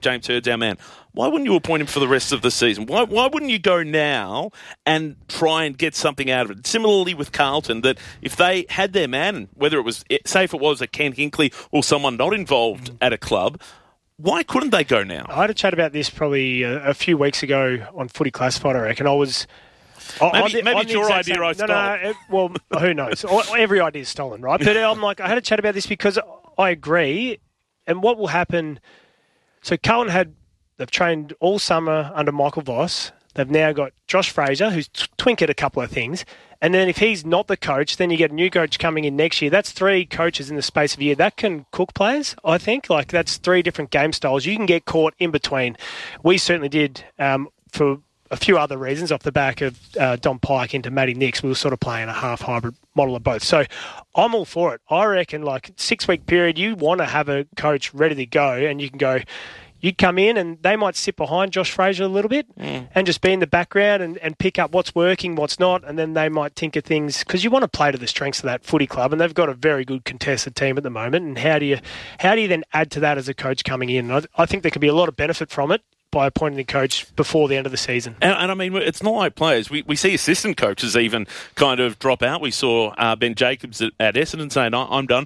James Hird's our man. Why wouldn't you appoint him for the rest of the season? Why wouldn't you go now and try and get something out of it? Similarly with Carlton, that if they had their man, whether it was, say if it was a Ken Hinkley or someone not involved at a club, why couldn't they go now? I had a chat about this probably a few weeks ago on Footy Classified, I reckon. Maybe it's your idea I stole. No, well, who knows? Every idea is stolen, right? But I had a chat about this because I agree. And what will happen... So Carlton they've trained all summer under Michael Voss. They've now got Josh Fraser, who's twinkered a couple of things. And then if he's not the coach, then you get a new coach coming in next year. That's 3 coaches in the space of a year. That can cook players, I think. Like, that's 3 different game styles. You can get caught in between. We certainly did for a few other reasons off the back of Don Pike into Matty Nix. We were sort of playing a half-hybrid model of both. So I'm all for it. I reckon, 6-week period, you want to have a coach ready to go, and you can go... You'd come in and they might sit behind Josh Fraser a little bit and just be in the background and pick up what's working, what's not, and then they might tinker things because you want to play to the strengths of that footy club, and they've got a very good contested team at the moment. And how do you then add to that as a coach coming in? I think there could be a lot of benefit from it by appointing the coach before the end of the season. And I mean, it's not like players. We see assistant coaches even kind of drop out. We saw Ben Jacobs at Essendon saying, I'm done.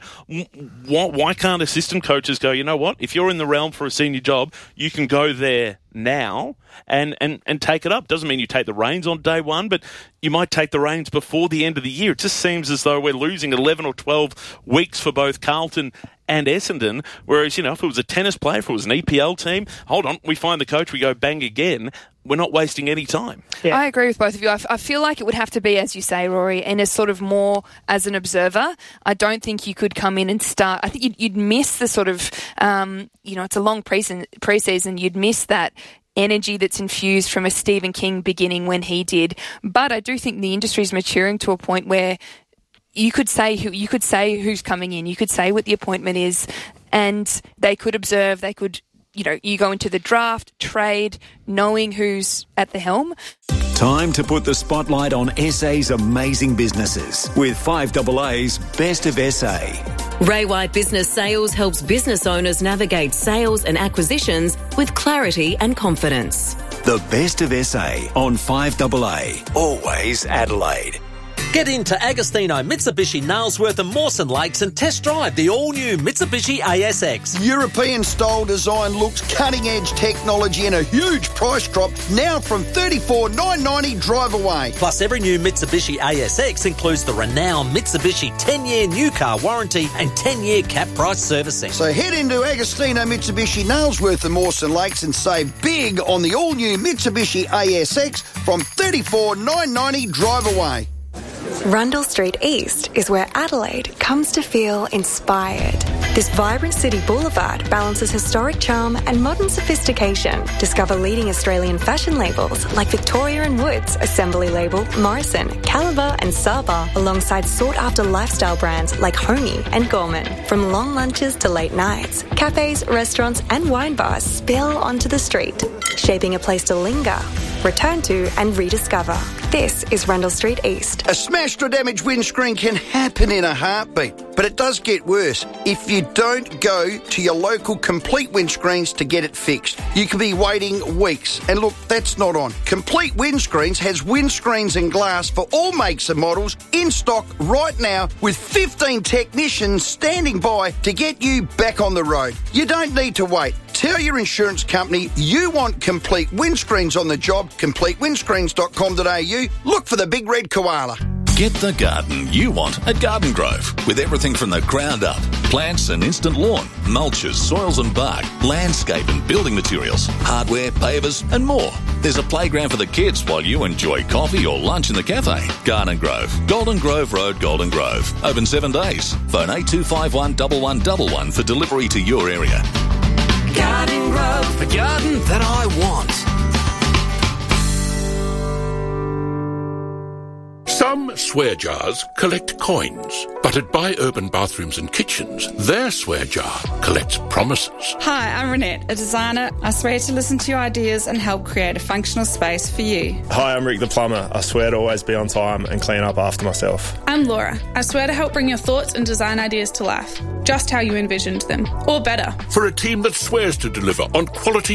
Why can't assistant coaches go, you know what, if you're in the realm for a senior job, you can go there now and take it up. Doesn't mean you take the reins on day one, but you might take the reins before the end of the year. It just seems as though we're losing 11 or 12 weeks for both Carlton and Essendon, whereas, if it was a tennis player, if it was an EPL team, hold on, we find the coach, we go bang again. We're not wasting any time. Yeah. I agree with both of you. I feel like it would have to be, as you say, Rory, and as sort of more as an observer. I don't think you could come in and start. I think you'd miss the sort of, it's a long pre-season. You'd miss that energy that's infused from a Stephen King beginning when he did. But I do think the industry is maturing to a point where you could say who's coming in. You could say what the appointment is, and they could observe. They could, you go into the draft, trade, knowing who's at the helm. Time to put the spotlight on SA's amazing businesses with 5AA's Best of SA. Ray White Business Sales helps business owners navigate sales and acquisitions with clarity and confidence. The Best of SA on 5AA. Always Adelaide. Get into Agostino Mitsubishi Nailsworth and Mawson Lakes and test drive the all-new Mitsubishi ASX. European-style design looks, cutting-edge technology and a huge price drop now from $34,990 drive away. Plus, every new Mitsubishi ASX includes the renowned Mitsubishi 10-year new car warranty and 10-year cap price servicing. So head into Agostino Mitsubishi Nailsworth and Mawson Lakes and save big on the all-new Mitsubishi ASX from $34,990 drive away. Rundle Street East is where Adelaide comes to feel inspired. This vibrant city boulevard balances historic charm and modern sophistication. Discover leading Australian fashion labels like Victoria & Woods, Assembly Label, Morrison, Caliber and Saba, alongside sought-after lifestyle brands like Homey and Gorman. From long lunches to late nights, cafes, restaurants and wine bars spill onto the street, shaping a place to linger, return to and rediscover. This is Rundle Street East. A smashed or damaged windscreen can happen in a heartbeat, but it does get worse if you don't go to your local Complete Windscreens to get it fixed. You could be waiting weeks, and look, that's not on. Complete Windscreens has windscreens and glass for all makes and models in stock right now with 15 technicians standing by to get you back on the road. You don't need to wait. Tell your insurance company you want Complete Windscreens on the job. CompleteWindscreens.com.au. Look for the big red koala. Get the garden you want at Garden Grove with everything from the ground up. Plants and instant lawn, mulches, soils and bark, landscape and building materials, hardware, pavers and more. There's a playground for the kids while you enjoy coffee or lunch in the cafe. Garden Grove, Golden Grove Road, Golden Grove. Open 7 days. Phone 8251 1111 for delivery to your area. Garden Grove, the garden that I want. So Some swear jars collect coins, but at Buy Urban Bathrooms and Kitchens, their swear jar collects promises. Hi, I'm Renette, a designer. I swear to listen to your ideas and help create a functional space for you. Hi, I'm Rick the plumber. I swear to always be on time and clean up after myself. I'm Laura. I swear to help bring your thoughts and design ideas to life, just how you envisioned them, or better. For a team that swears to deliver on quality